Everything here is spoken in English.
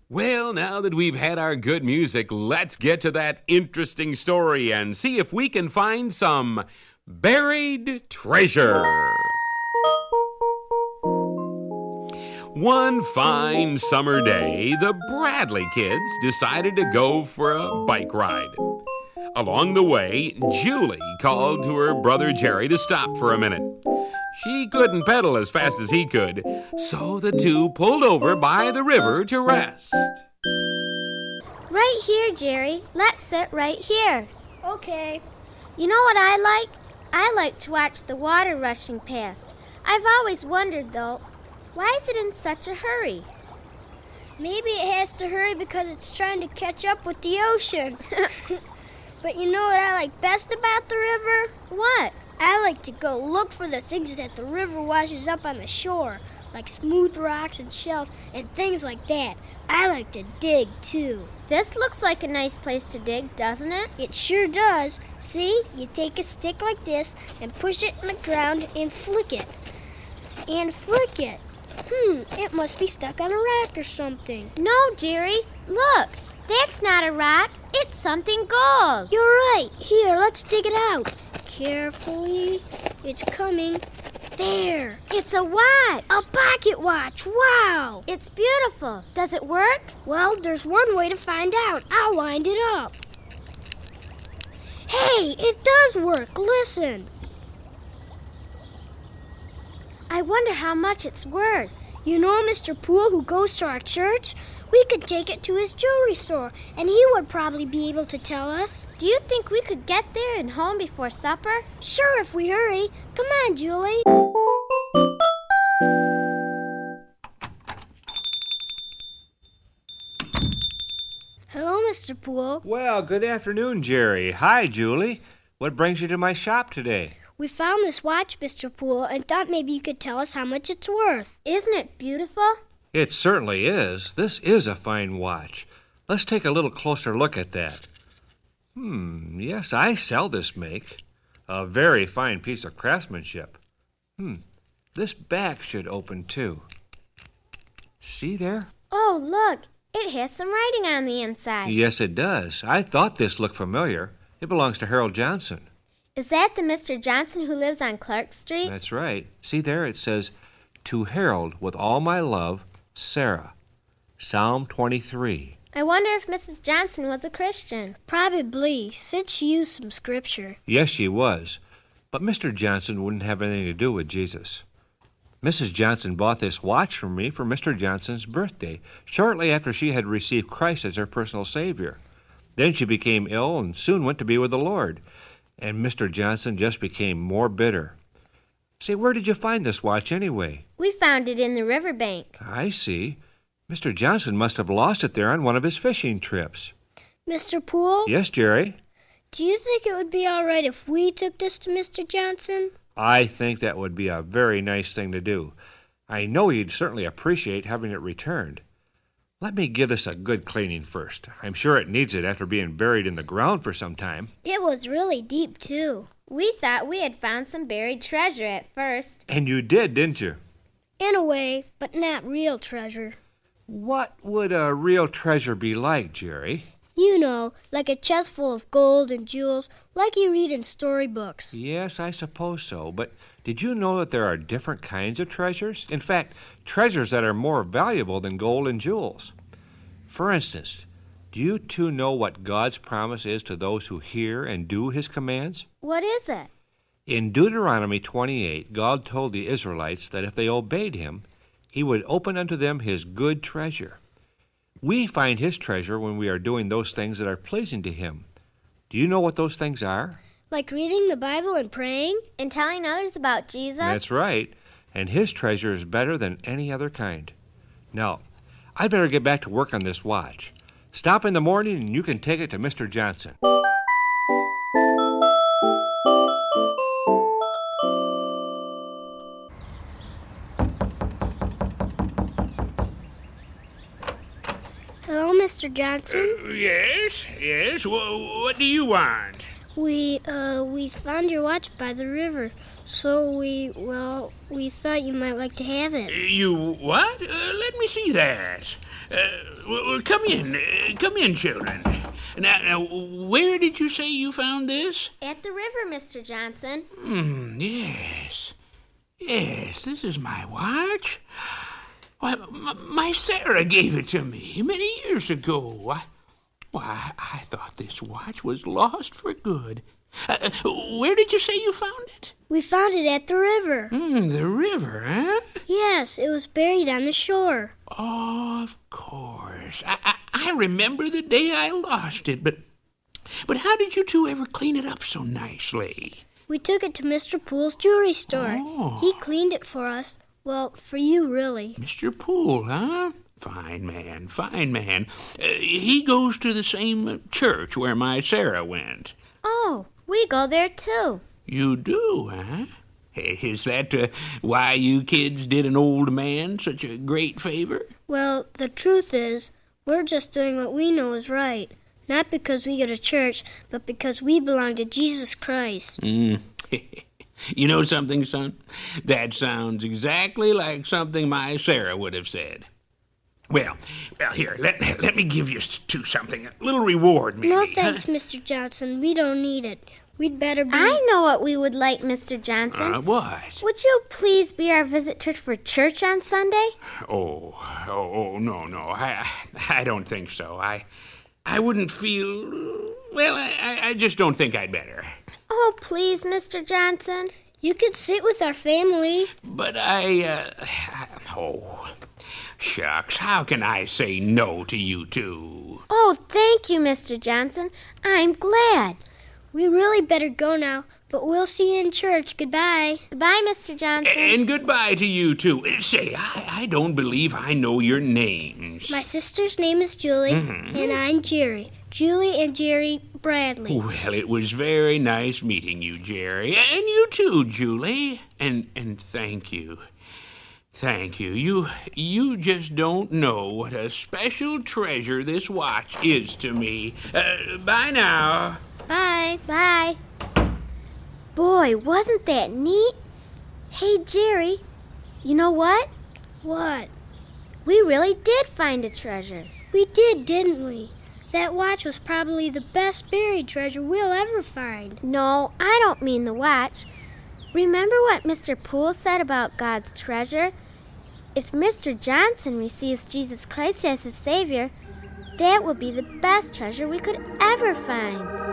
Well, now that we've had our good music, let's get to that interesting story and see if we can find some buried treasure. One fine summer day, the Bradley kids decided to go for a bike ride. Along the way, Julie called to her brother Jerry to stop for a minute. She couldn't pedal as fast as he could, so the two pulled over by the river to rest. Right here, Jerry. Let's sit right here. Okay. You know what I like? I like to watch the water rushing past. I've always wondered, though, why is it in such a hurry? Maybe it has to hurry because it's trying to catch up with the ocean. But you know what I like best about the river? What? I like to go look for the things that the river washes up on the shore, like smooth rocks and shells and things like that. I like to dig, too. This looks like a nice place to dig, doesn't it? It sure does. See, you take a stick like this and push it in the ground and flick it. And flick it. It must be stuck on a rock or something. No, Jerry. Look, that's not a rock. It's something gold. You're right. Here, let's dig it out. Carefully. It's coming. There. It's a watch. A pocket watch. Wow. It's beautiful. Does it work? Well, there's one way to find out. I'll wind it up. Hey, it does work. Listen. I wonder how much it's worth. You know Mr. Poole who goes to our church? We could take it to his jewelry store, and he would probably be able to tell us. Do you think we could get there and home before supper? Sure, if we hurry. Come on, Julie. Hello, Mr. Poole. Well, good afternoon, Jerry. Hi, Julie. What brings you to my shop today? We found this watch, Mr. Poole, and thought maybe you could tell us how much it's worth. Isn't it beautiful? It certainly is. This is a fine watch. Let's take a little closer look at that. Yes, I sell this make. A very fine piece of craftsmanship. This back should open too. See there? Oh, look. It has some writing on the inside. Yes, it does. I thought this looked familiar. It belongs to Harold Johnson. Is that the Mr. Johnson who lives on Clark Street? That's right. See there? It says, "To Harold, with all my love, Sarah." Psalm 23. I wonder if Mrs. Johnson was a Christian. Probably, since she used some scripture. Yes, she was. But Mr. Johnson wouldn't have anything to do with Jesus. Mrs. Johnson bought this watch from me for Mr. Johnson's birthday, shortly after she had received Christ as her personal Savior. Then she became ill and soon went to be with the Lord. And Mr. Johnson just became more bitter. Say, where did you find this watch anyway? We found it in the riverbank. I see. Mr. Johnson must have lost it there on one of his fishing trips. Mr. Poole? Yes, Jerry? Do you think it would be all right if we took this to Mr. Johnson? I think that would be a very nice thing to do. I know he'd certainly appreciate having it returned. Let me give this a good cleaning first. I'm sure it needs it after being buried in the ground for some time. It was really deep, too. We thought we had found some buried treasure at first. And you did, didn't you? In a way, but not real treasure. What would a real treasure be like, Jerry? You know, like a chest full of gold and jewels, like you read in storybooks. Yes, I suppose so. But did you know that there are different kinds of treasures? In fact, treasures that are more valuable than gold and jewels. For instance, do you two know what God's promise is to those who hear and do His commands? What is it? In Deuteronomy 28, God told the Israelites that if they obeyed Him, He would open unto them His good treasure. We find His treasure when we are doing those things that are pleasing to Him. Do you know what those things are? Like reading the Bible and praying? And telling others about Jesus? That's right. And His treasure is better than any other kind. Now, I'd better get back to work on this watch. Stop in the morning and you can take it to Mr. Johnson. Hello, Mr. Johnson. Yes. What do you want? We found your watch by the river, so we thought you might like to have it. You what? Let me see that. Well, come in, children. Now, where did you say you found this? At the river, Mr. Johnson. Yes. Yes, this is my watch. Why, my Sarah gave it to me many years ago. I thought this watch was lost for good. Where did you say you found it? We found it at the river. The river, huh? Yes, it was buried on the shore. Oh, of course. I remember the day I lost it, but how did you two ever clean it up so nicely? We took it to Mr. Poole's jewelry store. Oh. He cleaned it for us. Well, for you, really. Mr. Poole, huh? Fine man, fine man. He goes to the same church where my Sarah went. Oh, we go there too. You do, huh? Is that why you kids did an old man such a great favor? Well, the truth is, we're just doing what we know is right. Not because we go to church, but because we belong to Jesus Christ. You know something, son? That sounds exactly like something my Sarah would have said. Well, here, let me give you two something. A little reward, maybe. No thanks, Mr. Johnson. We don't need it. We'd better be... I know what we would like, Mr. Johnson. What? Would you please be our visitor for church on Sunday? Oh, no. I don't think so. I wouldn't feel... Well, I just don't think I'd better. Oh, please, Mr. Johnson. You could sit with our family. But oh, shucks, how can I say no to you two? Oh, thank you, Mr. Johnson. I'm glad. We really better go now, but we'll see you in church. Goodbye. Goodbye, Mr. Johnson. And goodbye to you two. Say, I don't believe I know your names. My sister's name is Julie, and I'm Jerry. Julie and Jerry Bradley. Well, it was very nice meeting you, Jerry. And you too, Julie. And thank you. Thank you. You just don't know what a special treasure this watch is to me. Bye now. Bye. Bye. Boy, wasn't that neat? Hey, Jerry, you know what? What? We really did find a treasure. We did, didn't we? That watch was probably the best buried treasure we'll ever find. No, I don't mean the watch. Remember what Mr. Poole said about God's treasure? If Mr. Johnson receives Jesus Christ as his Savior, that will be the best treasure we could ever find.